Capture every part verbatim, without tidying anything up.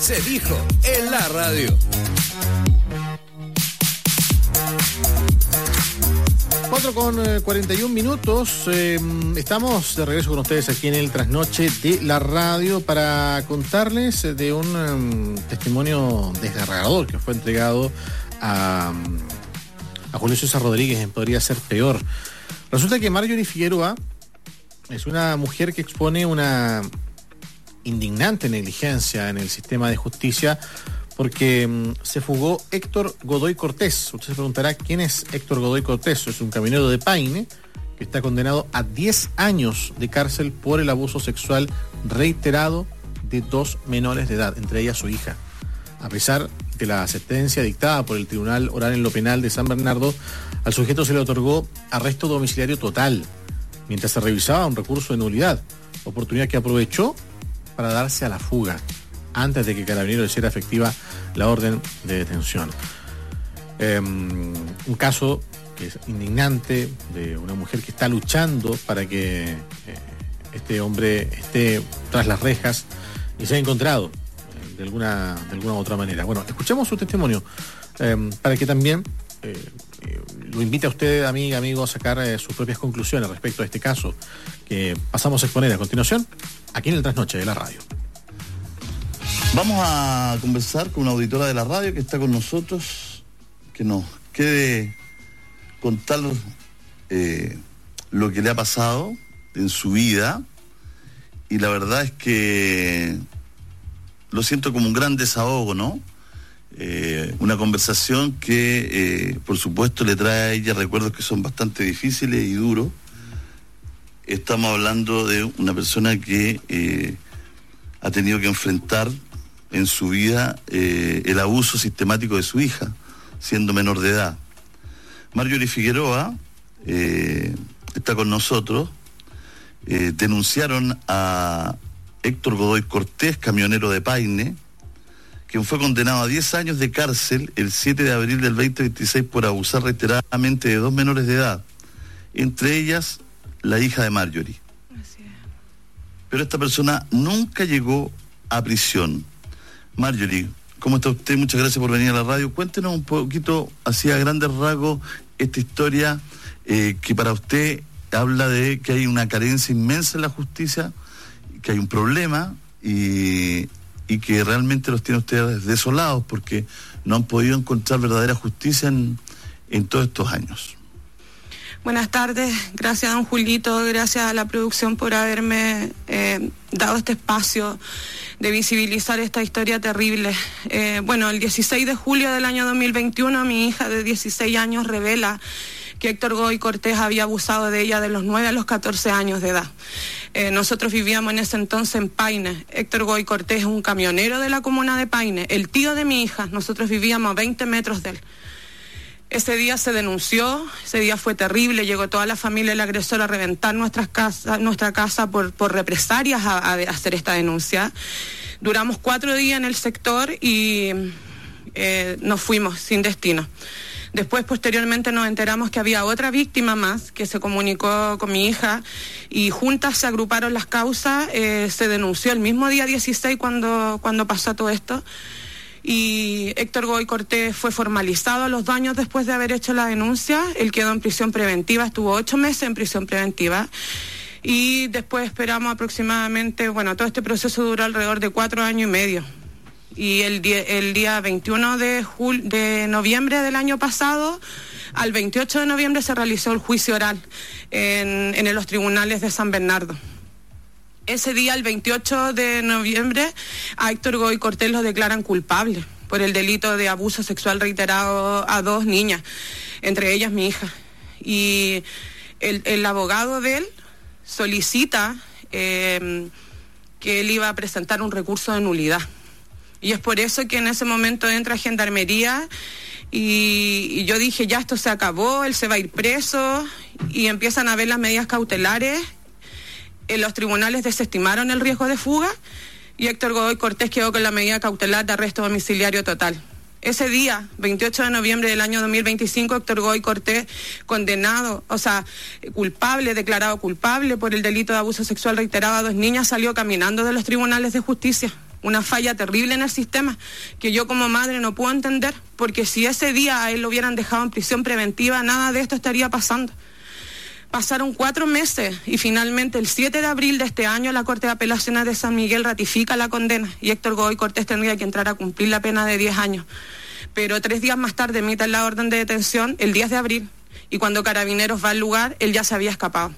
Se dijo en la radio. cuatro con cuarenta y un minutos, eh, estamos de regreso con ustedes aquí en el Trasnoche de la radio para contarles de un um, testimonio desgarrador que fue entregado a, a Julio César Rodríguez en Podría Ser Peor. Resulta que Marjorie Figueroa es una mujer que expone una indignante negligencia en el sistema de justicia porque um, se fugó Héctor Godoy Cortés. Usted se preguntará quién es Héctor Godoy Cortés. Es un camionero de Paine que está condenado a diez años de cárcel por el abuso sexual reiterado de dos menores de edad, entre ellas su hija. A pesar de la sentencia dictada por el Tribunal Oral en lo Penal de San Bernardo, al sujeto se le otorgó arresto domiciliario total mientras se revisaba un recurso de nulidad, oportunidad que aprovechó para darse a la fuga antes de que Carabineros hiciera efectiva la orden de detención. Eh, un caso que es indignante de una mujer que está luchando para que eh, este hombre esté tras las rejas y sea encontrado eh, de alguna de alguna u otra manera. Bueno, escuchemos su testimonio eh, para que también eh, eh, lo invite a usted, amiga, amigo, a sacar eh, sus propias conclusiones respecto a este caso que pasamos a exponer a continuación aquí en el Trasnoche de la radio. Vamos a conversar con una auditora de la radio que está con nosotros, que nos quede contar eh, lo que le ha pasado en su vida, y la verdad es que lo siento como un gran desahogo, ¿no? Eh, una conversación que eh, por supuesto le trae a ella recuerdos que son bastante difíciles y duros. Estamos hablando de una persona que eh, ha tenido que enfrentar en su vida eh, el abuso sistemático de su hija, siendo menor de edad. Marjorie Figueroa eh, está con nosotros. Eh, denunciaron a Héctor Godoy Cortés, camionero de Paine, quien fue condenado a diez años de cárcel el siete de abril del veinte veintiséis por abusar reiteradamente de dos menores de edad, entre ellas la hija de Marjorie. Así es. Pero esta persona nunca llegó a prisión. Marjorie, ¿cómo está usted? Muchas gracias por venir a la radio. Cuéntenos un poquito, así a grandes rasgos, esta historia eh, que para usted habla de que hay una carencia inmensa en la justicia, que hay un problema y, y que realmente los tiene ustedes desolados porque no han podido encontrar verdadera justicia en, en todos estos años. Buenas tardes, gracias a don Julito, gracias a la producción por haberme eh, dado este espacio de visibilizar esta historia terrible. Eh, bueno, el dieciséis de julio del año dos mil veintiuno, mi hija de dieciséis años revela que Héctor Godoy Cortés había abusado de ella de los nueve a los catorce años de edad. Eh, nosotros vivíamos en ese entonces en Paine. Héctor Godoy Cortés es un camionero de la comuna de Paine, el tío de mi hija. Nosotros vivíamos a veinte metros de él. Ese día se denunció, ese día fue terrible, llegó toda la familia del agresor a reventar nuestras casas, nuestra casa por, por represalias a, a hacer esta denuncia. Duramos cuatro días en el sector y eh, nos fuimos sin destino. Después, posteriormente, nos enteramos que había otra víctima más que se comunicó con mi hija y juntas se agruparon las causas. Eh, se denunció el mismo día dieciséis cuando, cuando pasó todo esto. Y Héctor Godoy Cortés fue formalizado a los dos años después de haber hecho la denuncia. Él quedó en prisión preventiva, estuvo ocho meses en prisión preventiva. Y después esperamos aproximadamente, bueno, todo este proceso duró alrededor de cuatro años y medio. Y el día, el día veintiuno de, jul, de noviembre del año pasado, al veintiocho de noviembre se realizó el juicio oral en, en los tribunales de San Bernardo. Ese día, el veintiocho de noviembre, a Héctor Godoy Cortés lo declaran culpable por el delito de abuso sexual reiterado a dos niñas, entre ellas mi hija. Y el, el abogado de él solicita eh, que él iba a presentar un recurso de nulidad. Y es por eso que en ese momento entra Gendarmería y, y yo dije, ya esto se acabó, él se va a ir preso, y empiezan a ver las medidas cautelares. En los tribunales desestimaron el riesgo de fuga y Héctor Godoy Cortés quedó con la medida cautelar de arresto domiciliario total. Ese día, veintiocho de noviembre del año dos mil veinticinco, Héctor Godoy Cortés, condenado, o sea, culpable, declarado culpable por el delito de abuso sexual reiterado a dos niñas, salió caminando de los tribunales de justicia. una falla terrible en el sistema que yo como madre no puedo entender, porque si ese día a él lo hubieran dejado en prisión preventiva, nada de esto estaría pasando. Pasaron cuatro meses y finalmente el siete de abril de este año la Corte de Apelaciones de San Miguel ratifica la condena y Héctor Godoy Cortés tendría que entrar a cumplir la pena de diez años. Pero tres días más tarde emiten la orden de detención el diez de abril y cuando Carabineros va al lugar, él ya se había escapado.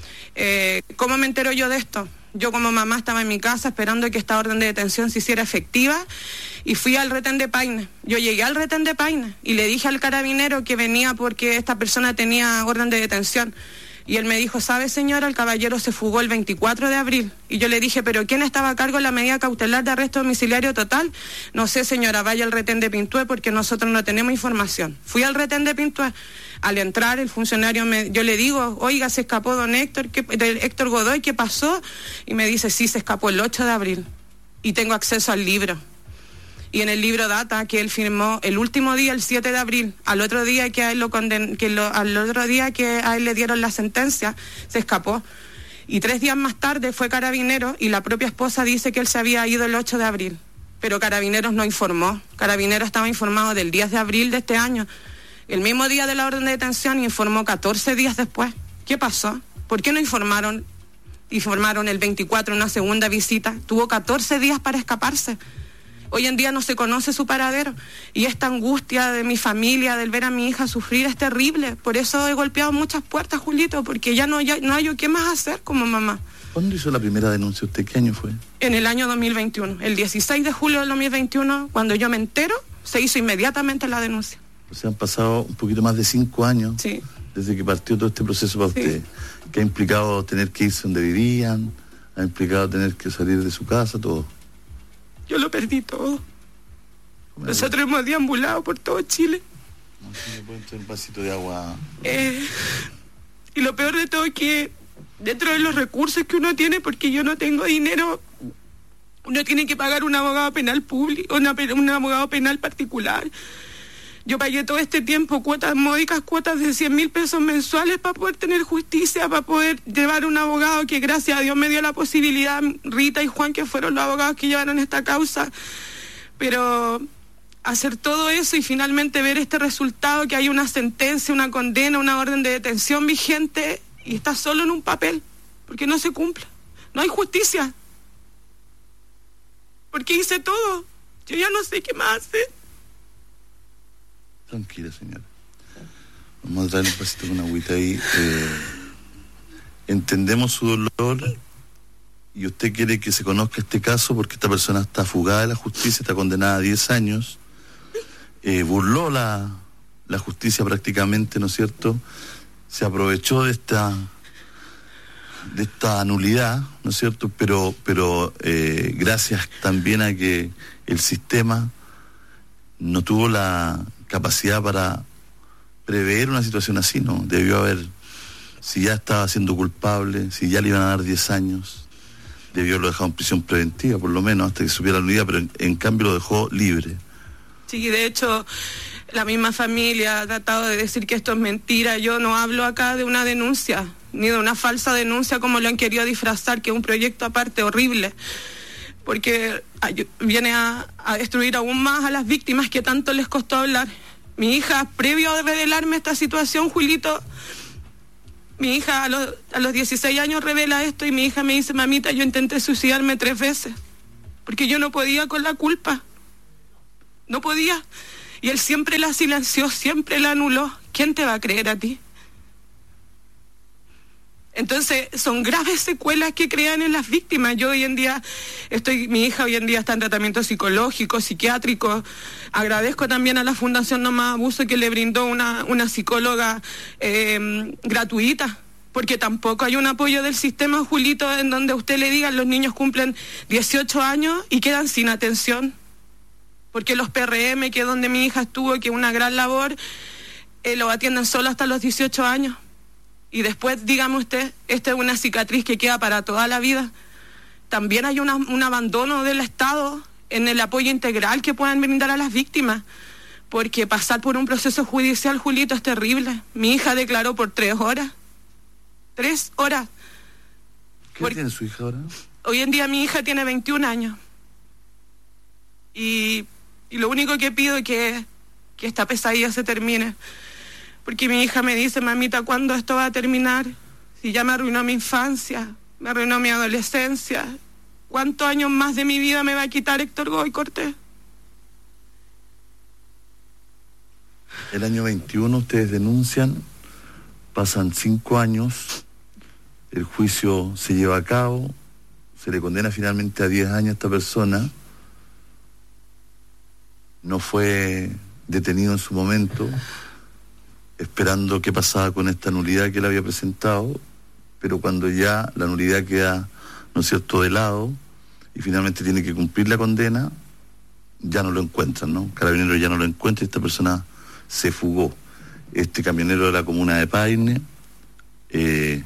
Eh, ¿Cómo me entero yo de esto? Yo como mamá estaba en mi casa esperando que esta orden de detención se hiciera efectiva y fui al retén de Paine. Yo llegué al retén de Paine y le dije al carabinero que venía porque esta persona tenía orden de detención. Y él me dijo, ¿sabe señora? El caballero se fugó el veinticuatro de abril. Y yo le dije, ¿pero quién estaba a cargo de la medida cautelar de arresto domiciliario total? No sé señora, vaya al retén de Pintué porque nosotros no tenemos información. Fui al retén de Pintué. Al entrar el funcionario, me, yo le digo, oiga, se escapó don Héctor, ¿qué, del Héctor Godoy, ¿qué pasó? Y me dice, sí, se escapó el ocho de abril. Y tengo acceso al libro. Y en el libro data que él firmó el último día, el siete de abril, al otro día que a él lo conden, que lo, al otro día que a él le dieron la sentencia, se escapó. Y tres días más tarde fue Carabinero y la propia esposa dice que él se había ido el ocho de abril. Pero Carabineros no informó. Carabineros estaba informado del diez de abril de este año, el mismo día de la orden de detención, y informó catorce días después. ¿Qué pasó? ¿Por qué no informaron? Informaron el veinticuatro una segunda visita. Tuvo catorce días para escaparse. Hoy en día no se conoce su paradero y esta angustia de mi familia, del ver a mi hija sufrir, es terrible. Por eso he golpeado muchas puertas, Julito, porque ya no, ya, no hay qué más hacer como mamá. ¿Cuándo hizo la primera denuncia usted? ¿Qué año fue? En el año dos mil veintiuno. El dieciséis de julio del dos mil veintiuno, cuando yo me entero, se hizo inmediatamente la denuncia. O sea, han pasado un poquito más de cinco años sí. desde que partió todo este proceso para sí. usted, que ha implicado tener que irse donde vivían, ha implicado tener que salir de su casa, todo. Yo lo perdí todo. Nosotros hemos deambulado por todo Chile. No, si me pueden traer un vasito de agua. Eh, y lo peor de todo es que dentro de los recursos que uno tiene, porque yo no tengo dinero, uno tiene que pagar un abogado penal público, una, un abogado penal particular. Yo pagué todo este tiempo cuotas, módicas cuotas de cien mil pesos mensuales para poder tener justicia, para poder llevar un abogado que gracias a Dios me dio la posibilidad, Rita y Juan, que fueron los abogados que llevaron esta causa. Pero hacer todo eso y finalmente ver este resultado, que hay una sentencia, una condena, una orden de detención vigente y está solo en un papel, porque no se cumple. No hay justicia. Porque hice todo. Yo ya no sé qué más hacer. Tranquila, señora. Vamos a traer un vasito con agüita ahí. Eh, entendemos su dolor y usted quiere que se conozca este caso porque esta persona está fugada de la justicia, está condenada a diez años, eh, burló la, la justicia prácticamente, ¿no es cierto? Se aprovechó de esta de esta nulidad, ¿no es cierto? Pero, pero eh, gracias también a que el sistema no tuvo la capacidad para prever una situación así, ¿no? Debió haber, si ya estaba siendo culpable, si ya le iban a dar diez años, debió haberlo dejado en prisión preventiva, por lo menos, hasta que supiera la unidad, pero en, en cambio lo dejó libre. Sí, de hecho, la misma familia ha tratado de decir que esto es mentira. Yo no hablo acá de una denuncia, ni de una falsa denuncia como lo han querido disfrazar, que es un proyecto aparte horrible, porque viene a, a destruir aún más a las víctimas que tanto les costó hablar. Mi hija, previo a revelarme esta situación, Julito, mi hija a los, a los dieciséis años revela esto y mi hija me dice, mamita, yo intenté suicidarme tres veces, porque yo no podía con la culpa, no podía. Y él siempre la silenció, siempre la anuló. ¿Quién te va a creer a ti? Entonces, son graves secuelas que crean en las víctimas. Yo hoy en día, estoy, mi hija hoy en día está en tratamiento psicológico, psiquiátrico. Agradezco también a la Fundación No Más Abuso que le brindó una, una psicóloga eh, gratuita, porque tampoco hay un apoyo del sistema, Julito, en donde a usted le digan los niños cumplen dieciocho años y quedan sin atención. Porque los P R M, que es donde mi hija estuvo, que es una gran labor, eh, lo atienden solo hasta los dieciocho años. Y después, dígame usted, esta es una cicatriz que queda para toda la vida. También hay una, un abandono del Estado en el apoyo integral que puedan brindar a las víctimas, porque pasar por un proceso judicial, Julito, es terrible. Mi hija declaró por tres horas. Tres horas. ¿Qué por... tiene su hija ahora? Hoy en día mi hija tiene veintiún años. Y, y lo único que pido es que, que esta pesadilla se termine. Porque mi hija me dice, mamita, ¿cuándo esto va a terminar? Si ya me arruinó mi infancia, me arruinó mi adolescencia. ¿Cuántos años más de mi vida me va a quitar Héctor Godoy Cortés? El año veintiuno ustedes denuncian, pasan cinco años, el juicio se lleva a cabo, se le condena finalmente a diez años a esta persona, no fue detenido en su momento, esperando qué pasaba con esta nulidad que él había presentado, pero cuando ya la nulidad queda, ¿no es cierto?, de lado, y finalmente tiene que cumplir la condena, ya no lo encuentran, ¿no? Carabineros ya no lo encuentra y esta persona se fugó. Este camionero de la comuna de Paine. Eh,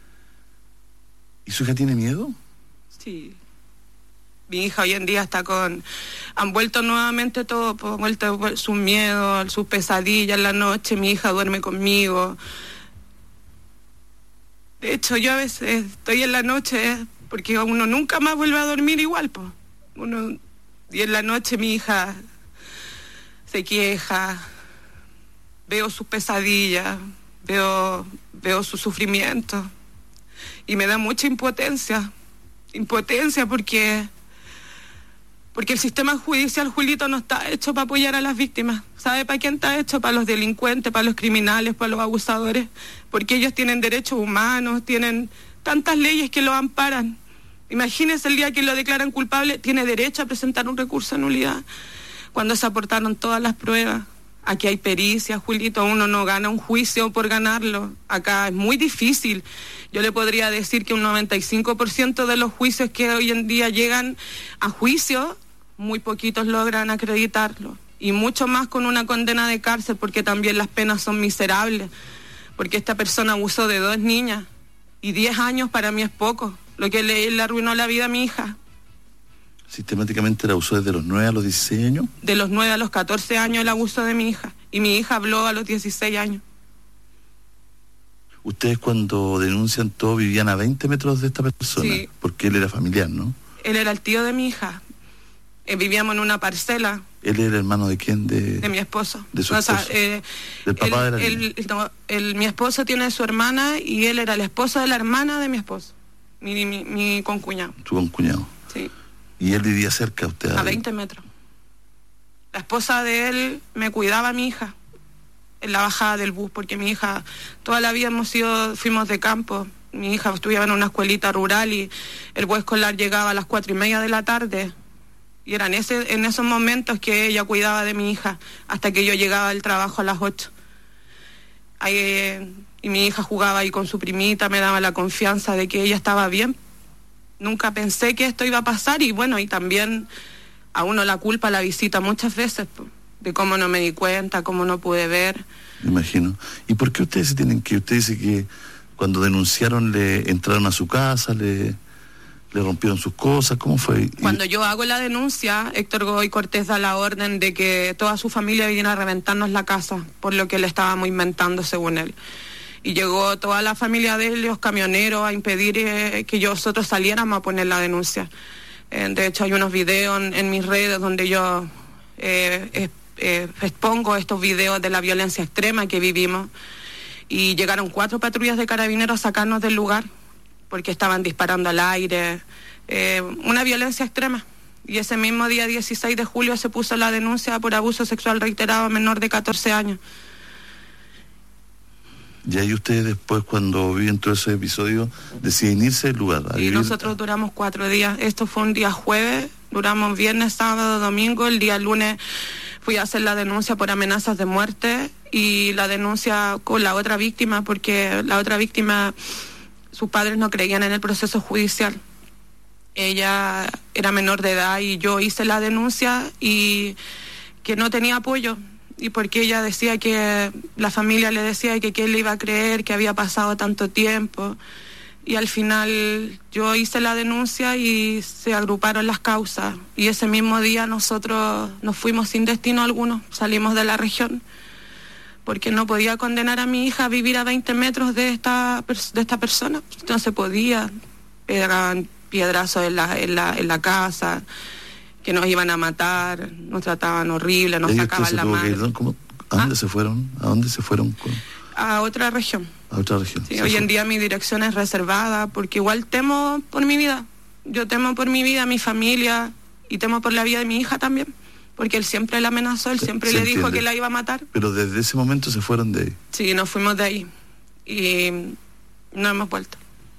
¿Y su hija tiene miedo? Sí. Mi hija hoy en día está con... Han vuelto nuevamente todo, pues, vuelto su miedo, sus pesadillas en la noche. Mi hija duerme conmigo. De hecho, yo a veces estoy en la noche porque uno nunca más vuelve a dormir igual, pues. Uno... Y en la noche mi hija se queja, veo sus pesadillas, veo, veo su sufrimiento y me da mucha impotencia, impotencia porque, porque el sistema judicial, Julito, no está hecho para apoyar a las víctimas. ¿Sabe para quién está hecho? Para los delincuentes, para los criminales, para los abusadores, porque ellos tienen derechos humanos, tienen tantas leyes que lo amparan. Imagínese el día que lo declaran culpable, tiene derecho a presentar un recurso de nulidad. Cuando se aportaron todas las pruebas, aquí hay pericia, Julito, uno no gana un juicio por ganarlo. Acá es muy difícil. Yo le podría decir que un noventa y cinco por ciento de los juicios que hoy en día llegan a juicio, muy poquitos logran acreditarlo. Y mucho más con una condena de cárcel, porque también las penas son miserables. Porque esta persona abusó de dos niñas, y diez años para mí es poco. Lo que le, le arruinó la vida a mi hija. ¿Sistemáticamente el abusó desde los nueve a los dieciséis años? De los nueve a los catorce años el abuso de mi hija. Y mi hija habló a los dieciséis años. Ustedes cuando denuncian todo vivían a veinte metros de esta persona. Sí. Porque él era familiar, ¿no? Él era el tío de mi hija. Eh, vivíamos en una parcela. ¿Él era hermano de quién? De, de mi esposo. De su o esposo. Sea, eh, ¿Del papá él, de la él, no, él, mi esposo tiene su hermana y él era el esposo de la hermana de mi esposo. Mi, mi, mi concuñado. Tu concuñado. Sí. ¿Y él vivía cerca usted? A veinte metros. La esposa de él me cuidaba a mi hija en la bajada del bus, porque mi hija, toda la vida hemos sido, fuimos de campo. Mi hija estudiaba en una escuelita rural y el bus escolar llegaba a las cuatro y media de la tarde. Y eran ese, en esos momentos que ella cuidaba de mi hija, hasta que yo llegaba del trabajo a las ocho. Ahí, eh, y mi hija jugaba ahí con su primita, me daba la confianza de que ella estaba bien. Nunca pensé que esto iba a pasar y bueno, y también a uno la culpa la visita muchas veces, pues, de cómo no me di cuenta, cómo no pude ver. Me imagino. ¿Y por qué ustedes se tienen que...? Usted dice que cuando denunciaron le entraron a su casa, le, le rompieron sus cosas, ¿cómo fue? Cuando yo hago la denuncia, Héctor Godoy Cortés da la orden de que toda su familia viniera a reventarnos la casa, por lo que le estábamos inventando según él. Y llegó toda la familia de él, los camioneros, a impedir eh, que nosotros saliéramos a poner la denuncia. Eh, de hecho, hay unos videos en, en mis redes donde yo eh, eh, eh, expongo estos videos de la violencia extrema que vivimos. Y llegaron cuatro patrullas de carabineros a sacarnos del lugar, porque estaban disparando al aire. Eh, una violencia extrema. Y ese mismo día, dieciséis de julio, se puso la denuncia por abuso sexual reiterado a menor de catorce años. Y ahí ustedes después, cuando viven todo ese episodio, deciden irse del lugar. Y vivir... nosotros duramos cuatro días. Esto fue un día jueves, duramos viernes, sábado, domingo. El día lunes fui a hacer la denuncia por amenazas de muerte y la denuncia con la otra víctima, porque la otra víctima, sus padres no creían en el proceso judicial. Ella era menor de edad y yo hice la denuncia y que no tenía apoyo. Y porque ella decía que la familia le decía que quién le iba a creer, que había pasado tanto tiempo. Y al final yo hice la denuncia y se agruparon las causas. Y ese mismo día nosotros nos fuimos sin destino alguno, salimos de la región. Porque no podía condenar a mi hija a vivir a veinte metros de esta, de esta persona. No se podía. Pegaban piedrazos en la, en la, en la casa. que nos iban a matar, nos trataban horrible, nos sacaban la madre. ¿Cómo? ¿A dónde ¿Ah? se fueron? ¿A dónde se fueron? Con... A otra región. A otra región. Sí, hoy en día mi dirección es reservada porque igual temo por mi vida. Yo temo por mi vida, mi familia y temo por la vida de mi hija también. Porque él siempre la amenazó, él siempre le entiende. Dijo que la iba a matar. Pero desde ese momento se fueron de ahí. Sí, nos fuimos de ahí. Y no hemos vuelto.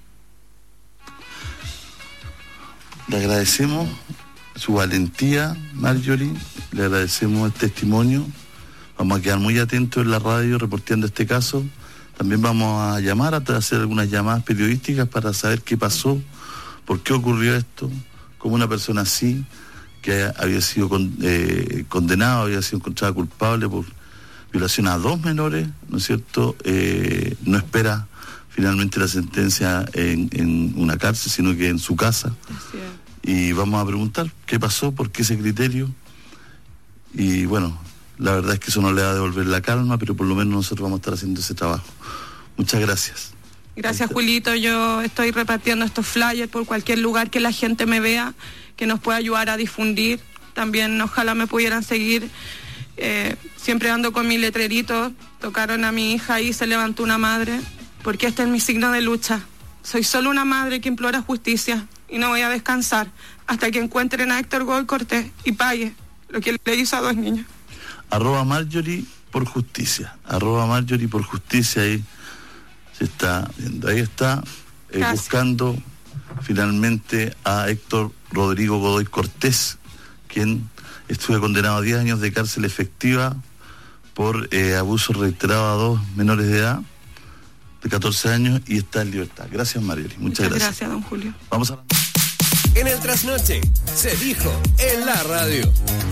Le agradecemos su valentía, Marjorie. Le agradecemos el testimonio. Vamos a quedar muy atentos en la radio reporteando este caso. También vamos a llamar, a hacer algunas llamadas periodísticas para saber qué pasó, por qué ocurrió esto, cómo una persona así, que había sido con, eh, condenado, había sido encontrada culpable por violación a dos menores, ¿no es cierto?, eh, no espera finalmente la sentencia en, en una cárcel, sino que en su casa. Y vamos a preguntar qué pasó, por qué ese criterio. Y bueno, la verdad es que eso no le va a devolver la calma, pero por lo menos nosotros vamos a estar haciendo ese trabajo. Muchas gracias. Gracias, Julito. Yo estoy repartiendo estos flyers por cualquier lugar que la gente me vea, que nos pueda ayudar a difundir. También ojalá me pudieran seguir, eh, siempre ando con mi letrerito. Tocaron a mi hija y se levantó una madre, porque este es mi signo de lucha. Soy solo una madre que implora justicia y no voy a descansar hasta que encuentren a Héctor Godoy Cortés y pague lo que le hizo a dos niños. Arroba Marjorie por justicia, arroba Marjorie por justicia, ahí se está viendo, ahí está eh, buscando finalmente a Héctor Rodrigo Godoy Cortés, quien estuvo condenado a diez años de cárcel efectiva por eh, abuso reiterado a dos menores de edad de catorce años y está en libertad. Gracias, Marjorie. Muchas, Muchas gracias. Gracias, don Julio. Vamos a... En el trasnoche se dijo en la radio.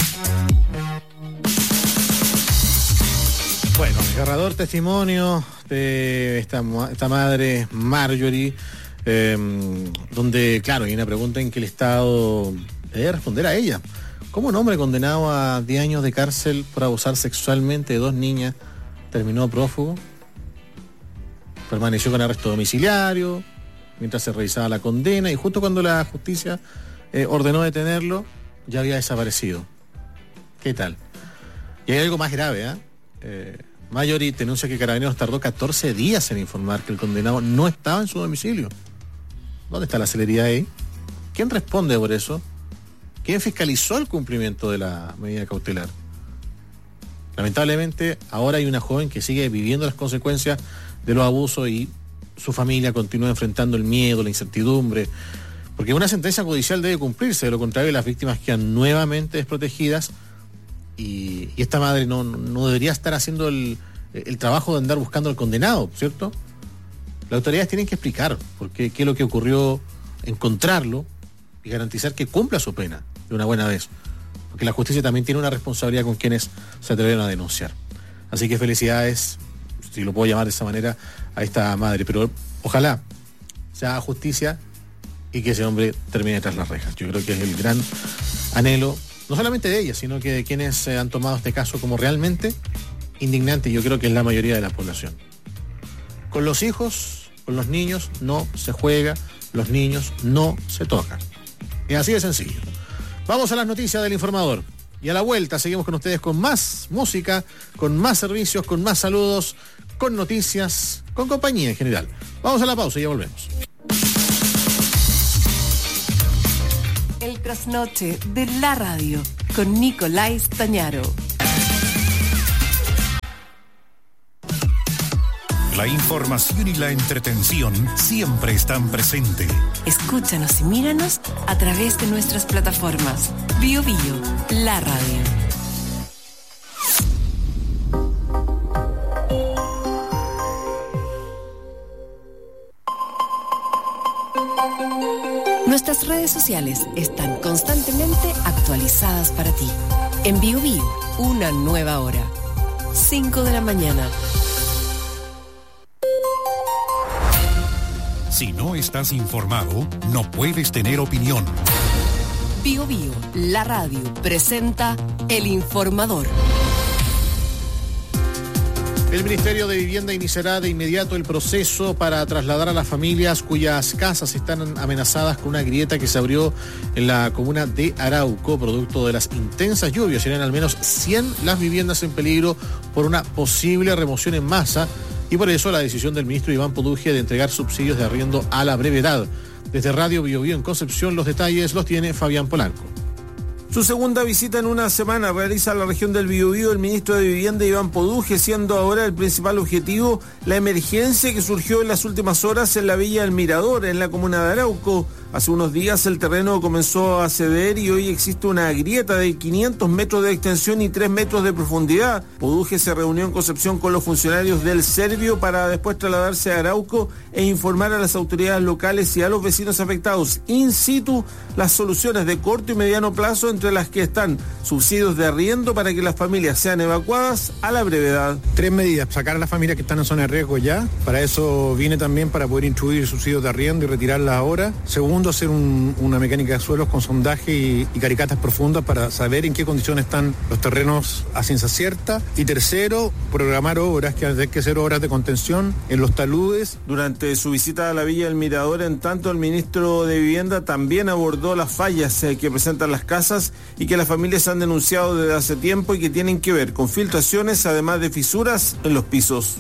Bueno, desgarrador testimonio de esta, esta madre, Marjorie, eh, donde, claro, hay una pregunta en que el Estado debe responder a ella. ¿Cómo un hombre condenado a diez años de cárcel por abusar sexualmente de dos niñas terminó prófugo? Permaneció con arresto domiciliario mientras se revisaba la condena y justo cuando la justicia eh, ordenó detenerlo, ya había desaparecido. ¿Qué tal? Y hay algo más grave, ¿eh? eh Marjorie denuncia que Carabineros tardó catorce días en informar que el condenado no estaba en su domicilio. ¿Dónde está la celeridad ahí? ¿Quién responde por eso? ¿Quién fiscalizó el cumplimiento de la medida cautelar? Lamentablemente, ahora hay una joven que sigue viviendo las consecuencias de los abusos y su familia continúa enfrentando el miedo, la incertidumbre, porque una sentencia judicial debe cumplirse, de lo contrario las víctimas quedan nuevamente desprotegidas y, y esta madre no, no debería estar haciendo el, el trabajo de andar buscando al condenado, ¿cierto? Las autoridades tienen que explicar por qué, qué es lo que ocurrió, encontrarlo y garantizar que cumpla su pena de una buena vez, porque la justicia también tiene una responsabilidad con quienes se atrevieron a denunciar. Así que felicidades, si lo puedo llamar de esa manera, a esta madre, pero ojalá se haga justicia y que ese hombre termine tras las rejas. Yo creo que es el gran anhelo, no solamente de ella, sino que de quienes eh, han tomado este caso como realmente indignante, y yo creo que es la mayoría de la población. Con los hijos, con los niños no se juega, los niños no se tocan. Es así de sencillo. Vamos a las noticias del Informador. Y a la vuelta seguimos con ustedes con más música, con más servicios, con más saludos, con noticias, con compañía en general. Vamos a la pausa y ya volvemos. El trasnoche de la radio con Nicolás Tañaro. La información y la entretención siempre están presentes. Escúchanos y míranos a través de nuestras plataformas. Bio Bio, la radio. Nuestras redes sociales están constantemente actualizadas para ti. En Bio Bio, una nueva hora. cinco de la mañana. Si no estás informado, no puedes tener opinión. Bio Bio, la radio, presenta El Informador. El Ministerio de Vivienda iniciará de inmediato el proceso para trasladar a las familias cuyas casas están amenazadas con una grieta que se abrió en la comuna de Arauco, producto de las intensas lluvias. Serán al menos cien las viviendas en peligro por una posible remoción en masa y por eso la decisión del ministro Iván Poduje de entregar subsidios de arriendo a la brevedad. Desde Radio Bio Bio en Concepción, los detalles los tiene Fabián Polanco. Su segunda visita en una semana realiza a la región del Biobío el ministro de Vivienda Iván Poduje, siendo ahora el principal objetivo la emergencia que surgió en las últimas horas en la Villa del Mirador, en la comuna de Arauco. Hace unos días el terreno comenzó a ceder y hoy existe una grieta de quinientos metros de extensión y tres metros de profundidad. Poduje se reunió en Concepción con los funcionarios del Servio para después trasladarse a Arauco e informar a las autoridades locales y a los vecinos afectados in situ las soluciones de corto y mediano plazo, entre las que están subsidios de arriendo para que las familias sean evacuadas a la brevedad. Tres medidas: sacar a las familias que están en zona de riesgo ya, para eso vine también para poder introducir subsidios de arriendo y retirarlas ahora. Segundo, hacer un, una mecánica de suelos con sondaje y, y caricatas profundas para saber en qué condiciones están los terrenos a ciencia cierta. Y tercero, programar obras, que hay que hacer obras de contención en los taludes. Durante su visita a la Villa del Mirador, en tanto, el ministro de Vivienda también abordó las fallas eh, que presentan las casas y que las familias han denunciado desde hace tiempo y que tienen que ver con filtraciones, además de fisuras en los pisos.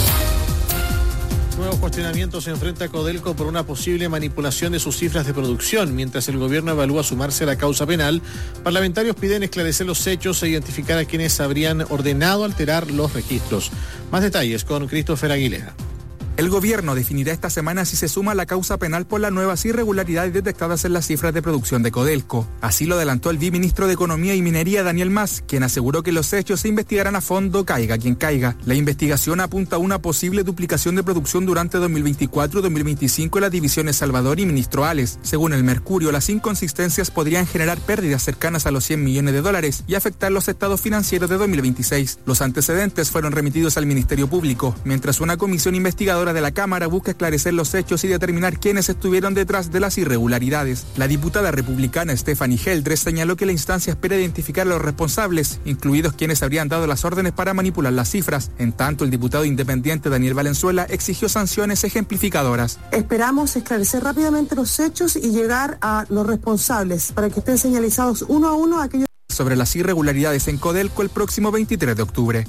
Nuevos cuestionamientos se enfrenta a Codelco por una posible manipulación de sus cifras de producción. Mientras el gobierno evalúa sumarse a la causa penal, parlamentarios piden esclarecer los hechos e identificar a quienes habrían ordenado alterar los registros. Más detalles con Christopher Aguilera. El gobierno definirá esta semana si se suma a la causa penal por las nuevas irregularidades detectadas en las cifras de producción de Codelco. Así lo adelantó el viceministro de Economía y Minería, Daniel Mas, quien aseguró que los hechos se investigarán a fondo, caiga quien caiga. La investigación apunta a una posible duplicación de producción durante dos mil veinticuatro y dos mil veinticinco en las divisiones Salvador y Ministro Ales. Según el Mercurio, las inconsistencias podrían generar pérdidas cercanas a los cien millones de dólares y afectar los estados financieros de dos mil veintiséis. Los antecedentes fueron remitidos al Ministerio Público, mientras una comisión investigadora de la Cámara busca esclarecer los hechos y determinar quiénes estuvieron detrás de las irregularidades. La diputada republicana Stephanie Heldres señaló que la instancia espera identificar a los responsables, incluidos quienes habrían dado las órdenes para manipular las cifras. En tanto, el diputado independiente Daniel Valenzuela exigió sanciones ejemplificadoras. Esperamos esclarecer rápidamente los hechos y llegar a los responsables para que estén señalizados uno a uno aquellos sobre las irregularidades en Codelco el próximo veintitrés de octubre.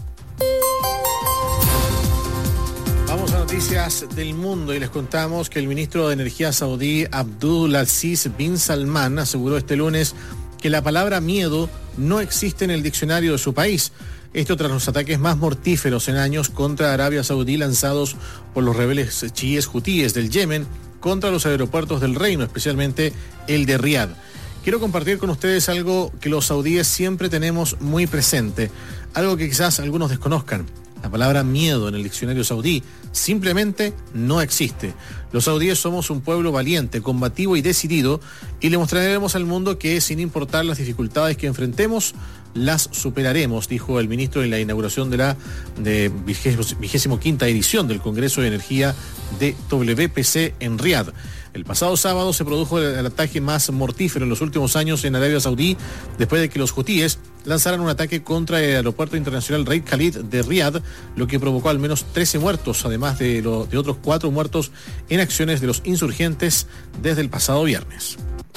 Vamos a noticias del mundo y les contamos que el ministro de Energía saudí Abdulaziz bin Salman aseguró este lunes que la palabra miedo no existe en el diccionario de su país. Esto tras los ataques más mortíferos en años contra Arabia Saudí lanzados por los rebeldes chiíes hutíes del Yemen contra los aeropuertos del reino, especialmente el de Riad. Quiero compartir con ustedes algo que los saudíes siempre tenemos muy presente, algo que quizás algunos desconozcan. La palabra miedo en el diccionario saudí simplemente no existe. Los saudíes somos un pueblo valiente, combativo y decidido, y le mostraremos al mundo que, sin importar las dificultades que enfrentemos, las superaremos, dijo el ministro en la inauguración de la de vigésimo quinta edición del Congreso de Energía de W P C en Riad. El pasado sábado se produjo el ataque más mortífero en los últimos años en Arabia Saudí, después de que los hutíes lanzaran un ataque contra el aeropuerto internacional Reid Khalid de Riad, lo que provocó al menos trece muertos, además de, lo, de otros cuatro muertos en acciones de los insurgentes desde el pasado viernes.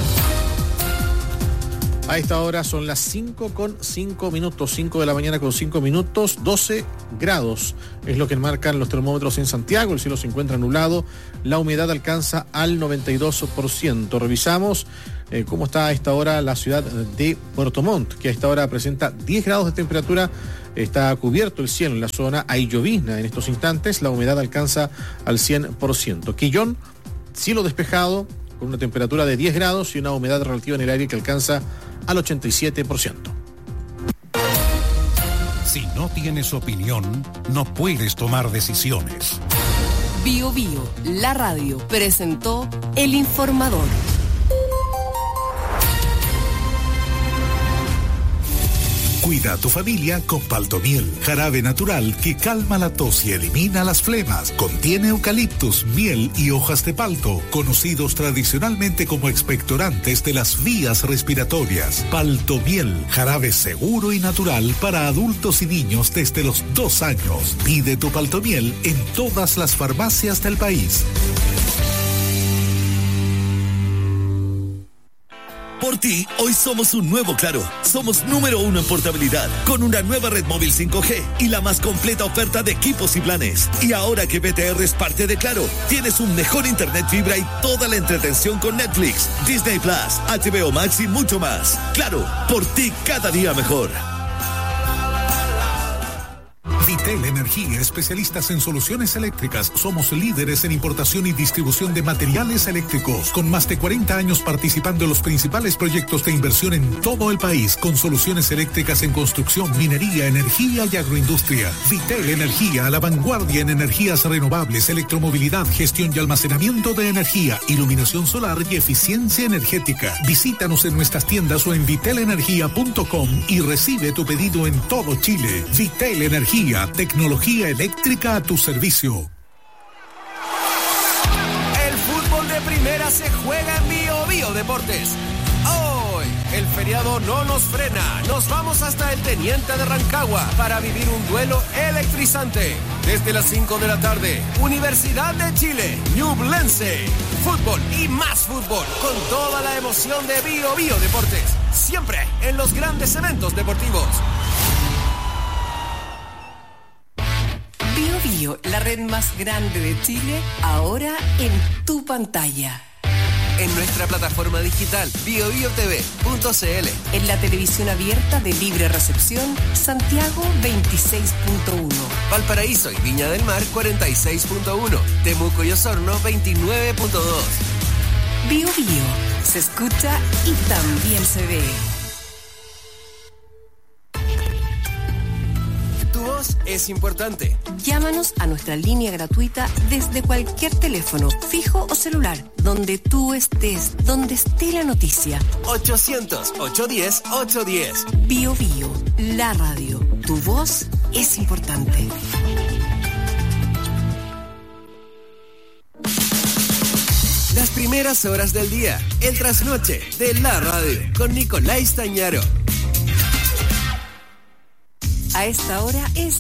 A esta hora son las cinco con cinco minutos, cinco de la mañana con cinco minutos, doce grados es lo que marcan los termómetros en Santiago. El cielo se encuentra nublado, la humedad alcanza al noventa y dos por ciento. Revisamos eh, cómo está a esta hora la ciudad de Puerto Montt, que a esta hora presenta diez grados de temperatura. Está cubierto el cielo en la zona, hay llovizna en estos instantes, la humedad alcanza al cien por ciento. Quillón, cielo despejado, con una temperatura de diez grados y una humedad relativa en el aire que alcanza al ochenta y siete por ciento. Si no tienes opinión, no puedes tomar decisiones. Bio Bio, la radio, presentó El Informador. Cuida a tu familia con Paltomiel, jarabe natural que calma la tos y elimina las flemas. Contiene eucaliptus, miel y hojas de palto, conocidos tradicionalmente como expectorantes de las vías respiratorias. Paltomiel, jarabe seguro y natural para adultos y niños desde los dos años. Pide tu Paltomiel en todas las farmacias del país. Por ti, hoy somos un nuevo Claro. Somos número uno en portabilidad, con una nueva red móvil cinco G y la más completa oferta de equipos y planes. Y ahora que B T R es parte de Claro, tienes un mejor internet fibra y toda la entretención con Netflix, Disney Plus, H B O Max y mucho más. Claro, por ti cada día mejor. Vitel Energía, especialistas en soluciones eléctricas. Somos líderes en importación y distribución de materiales eléctricos, con más de cuarenta años participando en los principales proyectos de inversión en todo el país, con soluciones eléctricas en construcción, minería, energía y agroindustria. Vitel Energía, a la vanguardia en energías renovables, electromovilidad, gestión y almacenamiento de energía, iluminación solar y eficiencia energética. Visítanos en nuestras tiendas o en vitel energía punto com y recibe tu pedido en todo Chile. Vitel Energía, tecnología eléctrica a tu servicio. El fútbol de primera se juega en Bio Bio Deportes. Hoy, el feriado no nos frena. Nos vamos hasta el Teniente de Rancagua para vivir un duelo electrizante. Desde las cinco de la tarde, Universidad de Chile, Ñublense. Fútbol y más fútbol, con toda la emoción de Bio Bio Deportes. Siempre en los grandes eventos deportivos. Bio Bio, la red más grande de Chile, ahora en tu pantalla. En nuestra plataforma digital bio bio t v punto c l. En la televisión abierta de libre recepción, Santiago veintiséis punto uno. Valparaíso y Viña del Mar cuarenta y seis punto uno. Temuco y Osorno veintinueve punto dos. Bio Bio, se escucha y también se ve. Es importante. Llámanos a nuestra línea gratuita desde cualquier teléfono, fijo o celular, donde tú estés, donde esté la noticia. ochocientos, ochocientos diez, ochocientos diez. Bio Bio, la radio. Tu voz es importante. Las primeras horas del día, el trasnoche de la radio, con Nicolás Tañaro. A esta hora es